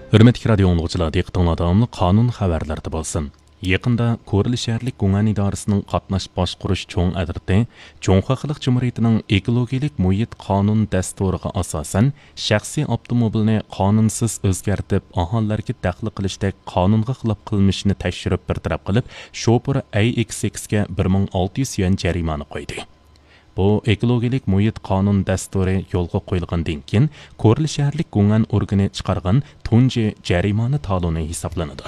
Hürmetli radio anlıqçılar, diqqətinizə davamlı qanun xəbərləri bolsun. Yaqında Korli şəhərlik Qungan idarəsinin qatnaş başquruş çoğ ədirti, Cumhuriyet Cumhuriyetining ekologik muhit qonun dasturiga asosan shaxsiy avtomobilni qonunsiz o'zgartib, aholilarga daxl qilishdek qonunga xilof qilmishini tekshirib bartaraf qilib, shoför AXXga 1600 yuan jarimani qo'ydi. Bu ekologik muhit qonun dasturi yo'lga qo'yilgandan keyin Korli shəhərlik Qungan organi chiqargan tunji jarimani taloni hisoblanadi.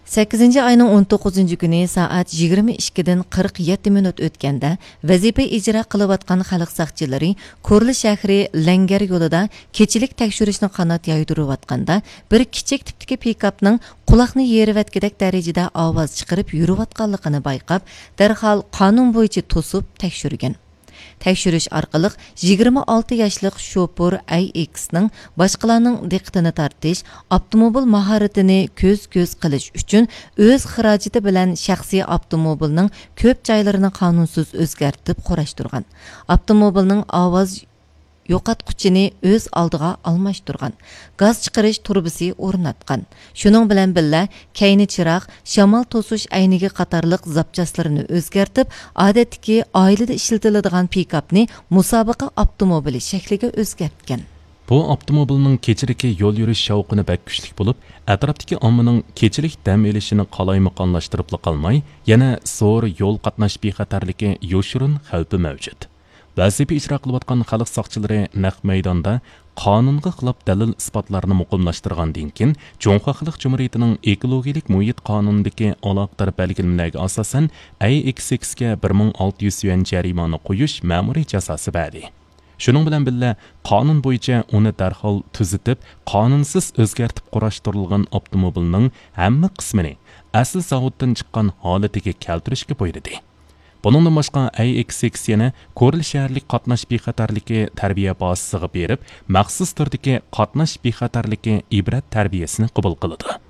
8 ayının 19 günü saat 22'den 47 minut ötkende vazife icra kılıvatkan xalq saqçıları Korli şəhri Langar yolida keçilik tekşürüşünü qanat yaydıruvatqanda bir kichik tipdagi pikapning quloqni yerivatgidek darajada ovoz chiqarib yuriyotganligini bayqab, darhol qonun bo'yicha to'sib tekshirgan. Tekshirish orqali 26 yoshlik shoför AX'ning boshqalarning diqqatini tortish, avtomobil mahoratini ko'z qilish uchun o'z xarajati bilan shaxsiy avtomobilning ko'p joylarini qonunsiz o'zgartib qurashtirgan. Avtomobilning ovoz yo'qotquchini o'z oldiga almashtirgan. Gaz chiqarish turbisi o'rnatgan. Shuning bilan birga kayni chiroq, shamol to'sish ayniga qatorliq zapchaslarini o'zgartib, odatdagi oilada ishlatiladigan pikapni musobaqa avtomobili shakliga o'zgartgan. Bu avtomobilning kechiriki yo'l yurish shavqini bak kuchli bo'lib, atrofdagi ommaning kechilik dam olishini qalaymaqonlashtirib qolmay, yana zo'r yo'l qatnash bexatarligi yo'shirin xavfi mavjud. Vazifa ijro qilayotgan xalq soqchilari naq maydonda qonunga xilof dalil isbotlarni muqimlashtirgandan keyin Cumhuriyet Cumhuriyetining ekologik muhit qonunidagi aloqador belgilamalariga asosan AXXga 1600 yuan jarimani qo'yish ma'muriy jazosi berdi. Shuning bilan birga qonun bo'yicha uni darhol tuzitib, qonunsiz o'zgartib qurashtirilgan avtomobilning hamma qismini asl zavoddan chiqqan holatiga keltirishga buyurdi. Buningdan boshqa AXX yana Korli shəhərlik qatnash bexatarligi tarbiya bazasiga berib, maxsus turdagi qatnash bexatarligi ibrat tarbiyasini qabul qiladi.